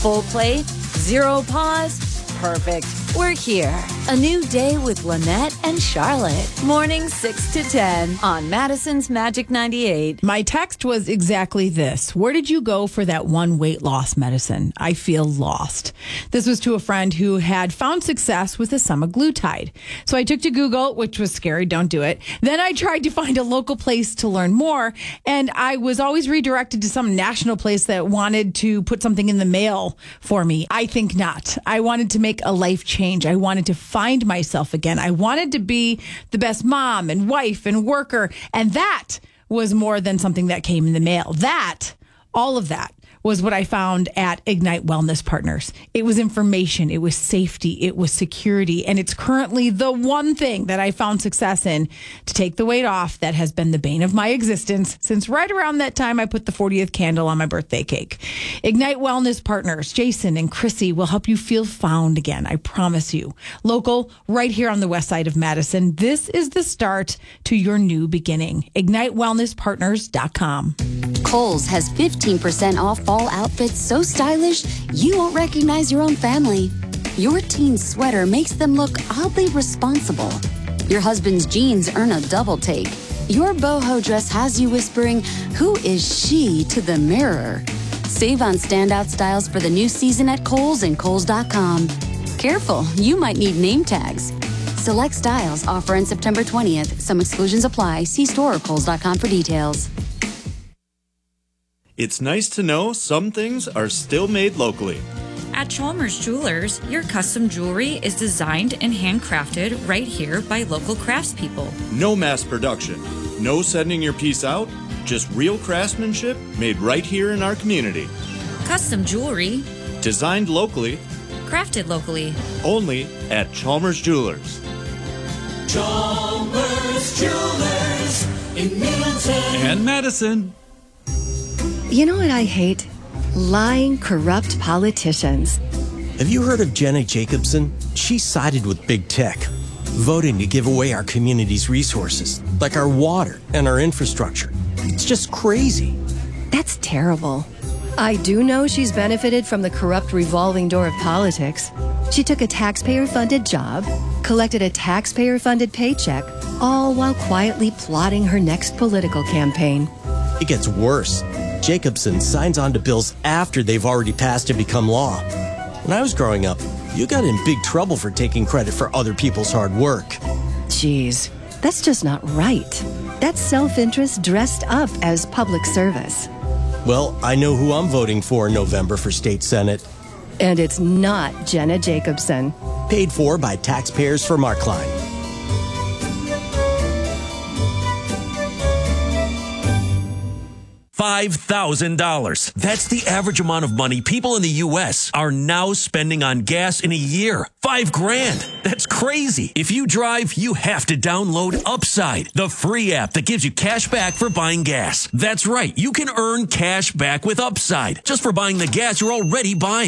Full plate? Zero pause? Perfect. We're here. A new day with Lynette and Charlotte. Mornings 6 to 10 on Madison's Magic 98. My text was exactly this. Where did you go for that one weight loss medicine? I feel lost. This was to a friend who had found success with the semaglutide. So I took to Google, which was scary. Don't do it. Then I tried to find a local place to learn more. And I was always redirected to some national place that wanted to put something in the mail for me. I think not. I wanted to make a life change. I wanted to find myself again. I wanted to be the best mom and wife and worker. And that was more than something that came in the mail. All of that was what I found at Ignite Wellness Partners. It was information, it was safety, it was security, and it's currently the one thing that I found success in to take the weight off that has been the bane of my existence since right around that time I put the 40th candle on my birthday cake. Ignite Wellness Partners, Jason and Chrissy, will help you feel found again, I promise you. Local, right here on the west side of Madison. This is the start to your new beginning. IgniteWellnessPartners.com. Kohl's has 15% off fall outfits so stylish you won't recognize your own family. Your teen's sweater makes them look oddly responsible. Your husband's jeans earn a double take. Your boho dress has you whispering, "Who is she?" to the mirror. Save on standout styles for the new season at Kohl's and Kohl's.com. Careful, you might need name tags. Select styles offer on September 20th. Some exclusions apply. See store or Kohl's.com for details. It's nice to know some things are still made locally. At Chalmers Jewelers, your custom jewelry is designed and handcrafted right here by local craftspeople. No mass production, no sending your piece out, just real craftsmanship made right here in our community. Custom jewelry, Designed locally, crafted locally. only at Chalmers Jewelers. Chalmers Jewelers in Middleton And Madison. You know what I hate? Lying, corrupt politicians. Have you heard of Jenna Jacobson? She sided with big tech, voting to give away our community's resources, like our water and our infrastructure. It's just crazy. That's terrible. I do know she's benefited from the corrupt revolving door of politics. She took a taxpayer-funded job, collected a taxpayer-funded paycheck, all while quietly plotting her next political campaign. It gets worse. Jacobson signs on to bills after they've already passed and become law. When I was growing up, you got in big trouble for taking credit for other people's hard work. Jeez, that's just not right. That's self-interest dressed up as public service. Well, I know who I'm voting for in November for state senate. And it's not Jenna Jacobson. Paid for by taxpayers for Mark Klein. $5,000. That's the average amount of money people in the U.S. are now spending on gas in a year. $5,000. That's crazy. If you drive, you have to download Upside, the free app that gives you cash back for buying gas. That's right. You can earn cash back with Upside just for buying the gas you're already buying.